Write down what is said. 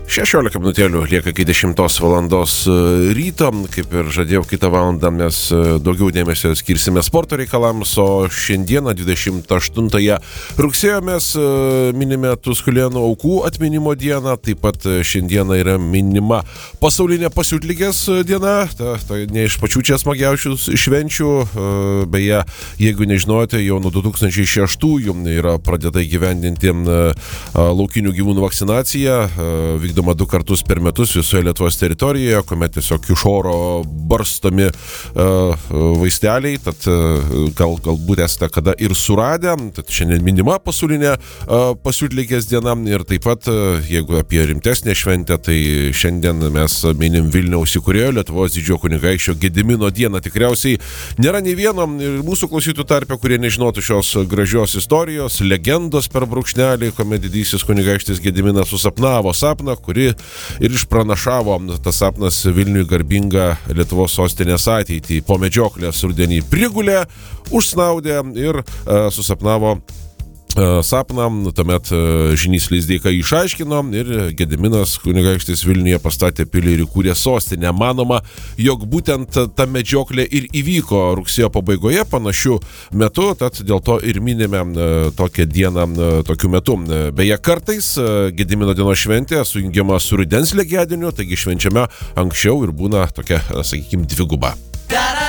16 minutėlių lieka iki 10 valandos ryto, kaip ir žadėjau, kitą valandą mes daugiau dėmesio skirsime sporto reikalams, o šiandieną 28 rugsėjo mes minime Tuskulėnų aukų atminimo dieną, taip pat šiandieną yra minima pasaulinė pasiutligės diena, tai ne iš pačių čia smagiausių švenčių, beje, jeigu nežinote, jau nuo 2006 yra pradėta įgyvendinti laukinių gyvūnų vakcinacija, vykdoma 2 kartus per metus visoje Lietuvos teritorijoje, kuomet tiesiog iš oro barstomi vaisteliai, tad galbūt esate kada ir suradę, tad šiandien minima pasaulinė pasiutligės diena ir taip pat, jeigu apie rimtesnę šventę, tai šiandien mes minim Vilniaus įkūrėjo Lietuvos didžiojo kunigaikščio Gedimino dieną. Tikriausiai nėra nei vieno mūsų klausytojų tarpe, kurie nežinotų šios gražios istorijos, legendos per brūkšnelį, kuomet didysis kunigaikštis Gediminas susapnavo sapną, kuri ir išpranašavo tas sapnas Vilniui garbingą Lietuvos sostinės ateitį. Po medžioklės rudenį prigulė, užsnaudė ir susapnavo sapną, tuomet Žynys Lizdeika išaiškino ir Gediminas kunigaikštis Vilniuje pastatė pilį ir įkūrė sostinę. Manoma, jog būtent ta medžioklė ir įvyko rugsėjo pabaigoje panašiu metu, tad dėl to ir minime tokią dieną tokiu metu. Beje, kartais Gedimino dienos šventė sujungiama su rudens lygiadieniu, taigi švenčiame anksčiau ir būna tokia, sakykime, dviguba.